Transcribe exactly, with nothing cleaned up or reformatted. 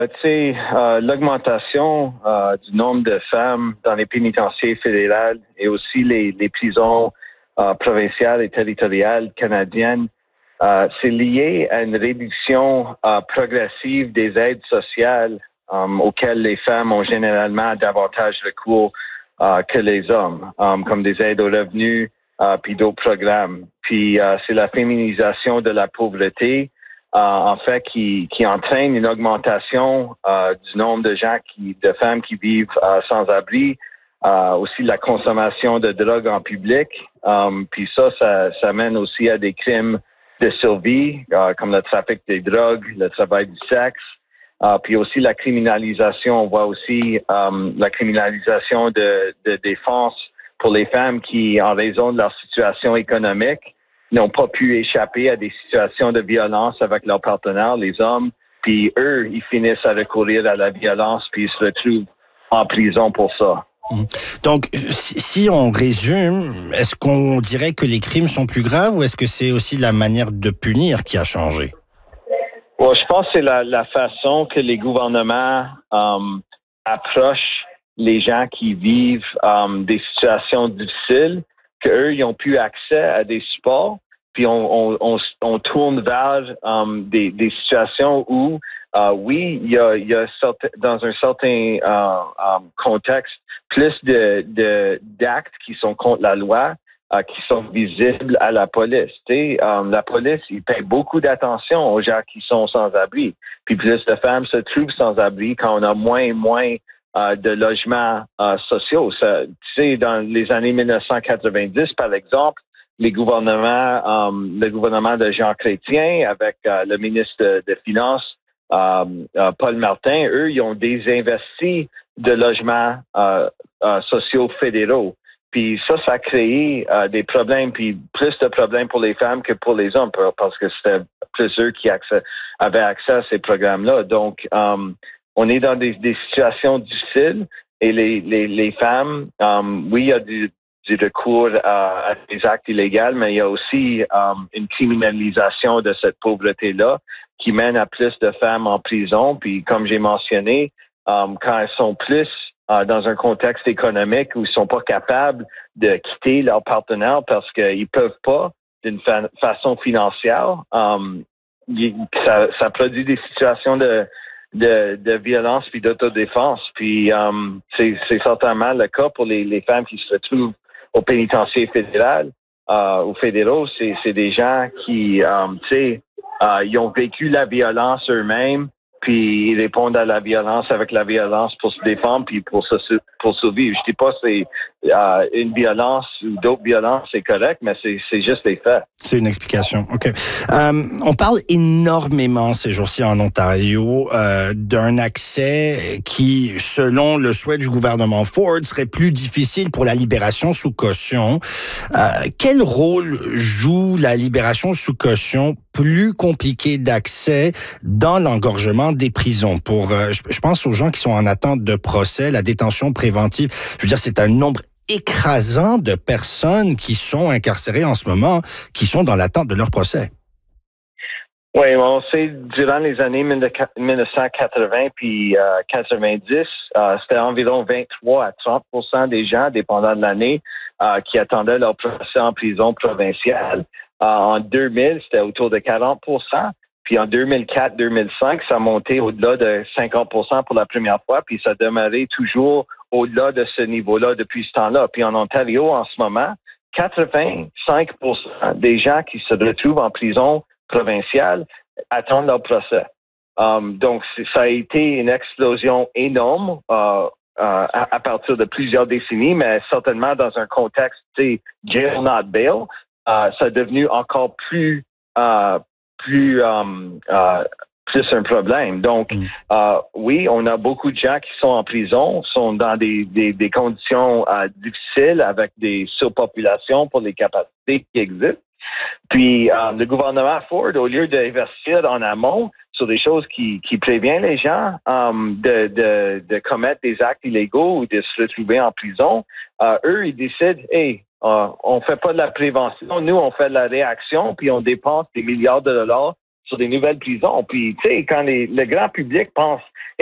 Tu sais, euh, l'augmentation euh, du nombre de femmes dans les pénitenciers fédérales et aussi les, les prisons euh, provinciales et territoriales canadiennes, euh, c'est lié à une réduction euh, progressive des aides sociales euh, auxquelles les femmes ont généralement davantage recours euh, que les hommes, euh, comme des aides aux revenus euh, puis d'autres programmes. Puis euh, c'est la féminisation de la pauvreté. Euh, en fait, qui, qui entraîne une augmentation euh, du nombre de gens qui, de femmes qui vivent euh, sans abri, euh, aussi la consommation de drogue en public. Um, puis ça, ça, ça mène aussi à des crimes de survie, euh, comme le trafic des drogues, le travail du sexe, euh, puis aussi la criminalisation. On voit aussi um, la criminalisation de, de défense pour les femmes qui, en raison de leur situation économique, n'ont pas pu échapper à des situations de violence avec leurs partenaires, les hommes, puis eux, ils finissent à recourir à la violence, puis ils se retrouvent en prison pour ça. Donc, si, si on résume, est-ce qu'on dirait que les crimes sont plus graves ou est-ce que c'est aussi la manière de punir qui a changé? Bon, je pense que c'est la, la façon que les gouvernements um, approchent les gens qui vivent um, des situations difficiles, qu'eux, ils ont pu accès à des supports, puis on, on, on, on tourne vers um, des, des situations où, uh, oui, il y a, il y a certain, dans un certain uh, um, contexte, plus de, de d'actes qui sont contre la loi, uh, qui sont visibles à la police. Tu sais, um, la police, ils paient beaucoup d'attention aux gens qui sont sans abri. Puis plus de femmes se trouvent sans abri quand on a moins et moins Euh, de logements euh, sociaux. Ça, tu sais, dans les années dix-neuf cent quatre-vingt-dix, par exemple, les gouvernements, um, le gouvernement de Jean Chrétien avec euh, le ministre des Finances, euh, euh, Paul Martin, eux, ils ont désinvesti de logements euh, euh, sociaux fédéraux. Puis ça, ça a créé euh, des problèmes, puis plus de problèmes pour les femmes que pour les hommes, parce que c'était plus eux qui accès, avaient accès à ces programmes-là. Donc, um, on est dans des, des situations difficiles et les, les, les femmes, um, oui, il y a du, du recours à, à des actes illégaux, mais il y a aussi um, une criminalisation de cette pauvreté-là qui mène à plus de femmes en prison. Puis, comme j'ai mentionné, um, quand elles sont plus uh, dans un contexte économique où ils sont pas capables de quitter leur partenaire parce qu'ils peuvent pas d'une fa- façon financière, um, ça, ça produit des situations de De, de violence puis d'autodéfense. Puis um, c'est, c'est certainement le cas pour les, les femmes qui se retrouvent au pénitencier fédéral, euh, aux fédéraux. C'est, c'est des gens qui, um, tu sais, euh, ils ont vécu la violence eux-mêmes, puis ils répondent à la violence avec la violence pour se défendre puis pour se pour survivre. Je dis pas que c'est euh, une violence ou d'autres violences, c'est correct, mais c'est, c'est juste les faits. C'est une explication. OK. Euh, on parle énormément ces jours-ci en Ontario euh, d'un accès qui, selon le souhait du gouvernement Ford, serait plus difficile pour la libération sous caution. Euh, quel rôle joue la libération sous caution plus compliquée d'accès dans l'engorgement des prisons? Pour, euh, je, je pense aux gens qui sont en attente de procès, la détention préventive. Je veux dire, c'est un nombre écrasant de personnes qui sont incarcérées en ce moment, qui sont dans l'attente de leur procès. Oui, on sait, durant les années dix-neuf cent quatre-vingts puis euh, quatre-vingt-dix, euh, c'était environ vingt-trois à trente pour cent des gens, dépendant de l'année, euh, qui attendaient leur procès en prison provinciale. Euh, en deux mille, c'était autour de quarante pour cent. Puis en deux mille quatre deux mille cinq, ça a monté au-delà de cinquante pour cent pour la première fois, puis ça demeurait toujours au-delà de ce niveau-là depuis ce temps-là. Puis en Ontario, en ce moment, quatre-vingt-cinq pour cent des gens qui se retrouvent en prison provinciale attendent leur procès. Um, donc, ça a été une explosion énorme euh, euh, à, à partir de plusieurs décennies, mais certainement dans un contexte, tu sais, jail not bail, euh, ça est devenu encore plus euh, plus um, uh, plus un problème. Donc, mm. euh, oui, on a beaucoup de gens qui sont en prison, sont dans des, des, des conditions euh, difficiles avec des surpopulations pour les capacités qui existent. Puis, euh, le gouvernement Ford, au lieu d'investir en amont sur des choses qui, qui préviennent les gens um, de, de, de commettre des actes illégaux ou de se retrouver en prison, euh, eux, ils décident, hey, euh, on fait pas de la prévention, nous, on fait de la réaction, puis on dépense des milliards de dollars sur des nouvelles prisons. Puis, tu sais, quand les, le grand public pense